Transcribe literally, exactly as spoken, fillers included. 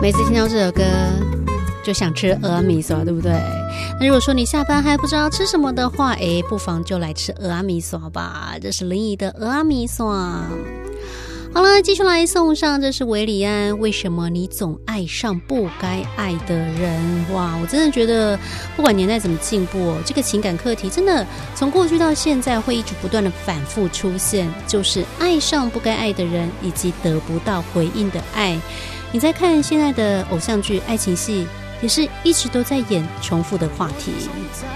每次听到这首歌就想吃蚵仔米线，对不对？那如果说你下班还不知道吃什么的话，诶，不妨就来吃蚵仔米线吧。这是林怡的蚵仔米线。好了，继续来送上，这是韦礼安，为什么你总爱上不该爱的人？哇，我真的觉得不管年代怎么进步哦，这个情感课题真的从过去到现在会一直不断的反复出现，就是爱上不该爱的人，以及得不到回应的爱。你在看现在的偶像剧、爱情戏，也是一直都在演重复的话题。